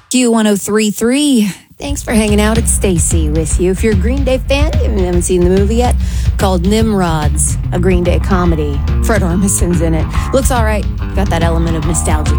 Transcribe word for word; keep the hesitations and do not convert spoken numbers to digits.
Q one oh three point three. Thanks for hanging out. It's Stacy with you. If you're a Green Day fan, you haven't seen the movie yet, called Nimrods, a Green Day comedy. Fred Armisen's in it. Looks all right. Got that element of nostalgia